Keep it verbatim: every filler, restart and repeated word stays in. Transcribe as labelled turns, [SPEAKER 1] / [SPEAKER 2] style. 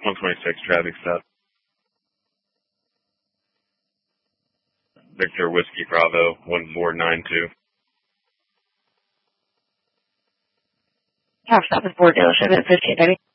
[SPEAKER 1] one twenty-six traffic stop. Victor Whiskey Bravo one four nine two.
[SPEAKER 2] Half stop at Ford dealership at fifteen, baby.